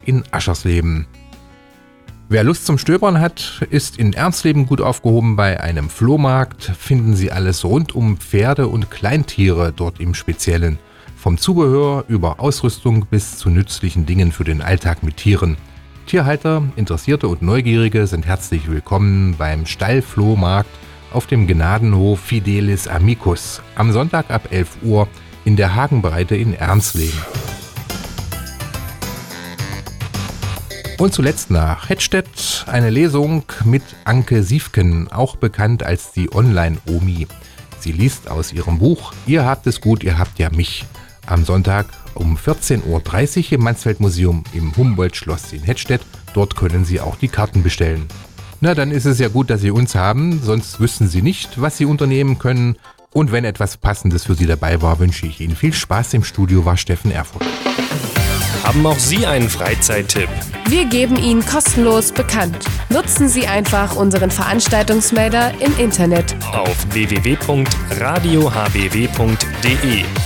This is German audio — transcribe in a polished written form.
in Aschersleben. Wer Lust zum Stöbern hat, ist in Ernstleben gut aufgehoben. Bei einem Flohmarkt finden Sie alles rund um Pferde und Kleintiere dort im Speziellen. Vom Zubehör über Ausrüstung bis zu nützlichen Dingen für den Alltag mit Tieren. Tierhalter, Interessierte und Neugierige sind herzlich willkommen beim Stallflohmarkt auf dem Gnadenhof Fidelis Amicus am Sonntag ab 11 Uhr in der Hagenbreite in Ernstleben. Und zuletzt nach Hettstedt eine Lesung mit Anke Siefken, auch bekannt als die Online-Omi. Sie liest aus ihrem Buch Ihr habt es gut, ihr habt ja mich. Am Sonntag um 14.30 Uhr im Mansfeld-Museum im Humboldt-Schloss in Hettstedt. Dort können Sie auch die Karten bestellen. Na, dann ist es ja gut, dass Sie uns haben, sonst wüssten Sie nicht, was Sie unternehmen können. Und wenn etwas Passendes für Sie dabei war, wünsche ich Ihnen viel Spaß. Im Studio war Steffen Erfurt. Haben auch Sie einen Freizeittipp? Wir geben ihn kostenlos bekannt. Nutzen Sie einfach unseren Veranstaltungsmelder im Internet auf www.radiohbw.de.